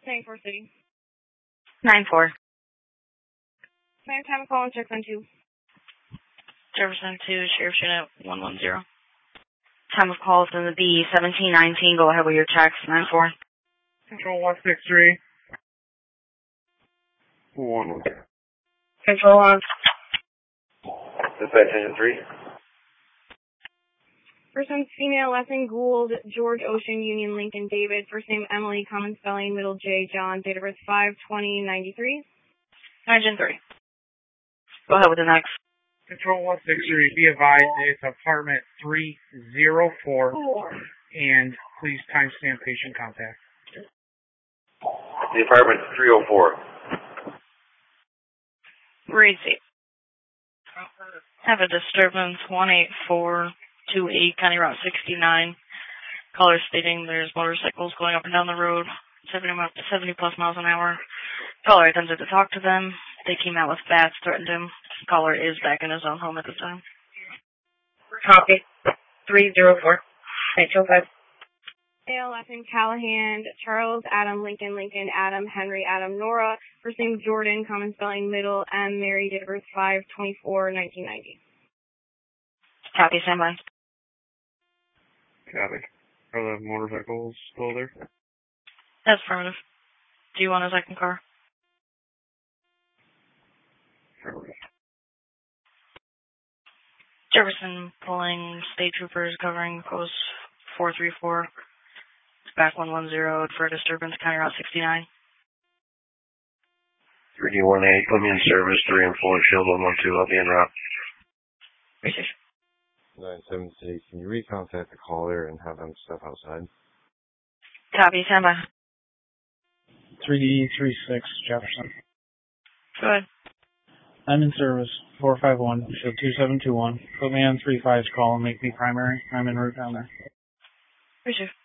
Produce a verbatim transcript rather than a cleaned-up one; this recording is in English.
nine four City. nine four. Same time call and check on two. Jefferson two, Sheriff's Unit one one zero. Time of call is in the B, seventeen nineteen. Go ahead with your checks, nine four. Control one six three. one. Control one. Dispatch engine three. Person female, last name Gould, George Ocean, Union Lincoln David. First name Emily, common spelling, middle J John, date of birth five twenty ninety-three. Engine three. Go ahead with the next. Control one six three, be advised it's apartment three oh four, and please timestamp patient contact. The apartment three oh four. Read seat. Have a disturbance one eight four two eight, County Route sixty-nine. Caller stating there's motorcycles going up and down the road, seventy, seventy plus miles an hour. Caller attempted to talk to them. They came out with bats, threatened him. Caller is back in his own home at this time. Copy. three oh four. eight oh five. Male, last name Callahan, Charles, Adam, Lincoln, Lincoln, Adam, Henry, Adam, Nora. First name Jordan, common spelling, middle M, Mary, date of birth five twenty-four nineteen ninety. Copy, stand by. Copy. Are the motorcycles still there? That's affirmative. Do you want a second car? Jefferson pulling state troopers covering post four three four. Back one one zero for disturbance, County Route sixty-nine. three D one eight, put me in service, three and four, shield one one two, I'll be en route. Receive. nine seven six, can you recontact the caller and have them step outside? Copy, stand by. three D three six, Jefferson. Go ahead. I'm in service, four five one, show two seven two one. Put me on three five's call and make me primary. I'm en route down there. Receive.